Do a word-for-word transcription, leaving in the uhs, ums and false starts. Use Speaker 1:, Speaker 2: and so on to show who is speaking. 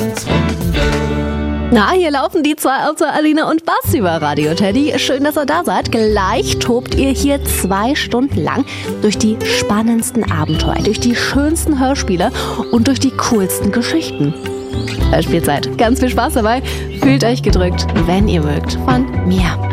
Speaker 1: Na, hier laufen die zwei außer Alina und Bass über Radio Teddy. Schön, dass ihr da seid. Gleich tobt ihr hier zwei Stunden lang durch die spannendsten Abenteuer, durch die schönsten Hörspiele und durch die coolsten Geschichten. Hörspielzeit. Ganz viel Spaß dabei. Fühlt euch gedrückt, wenn ihr mögt. Von mir.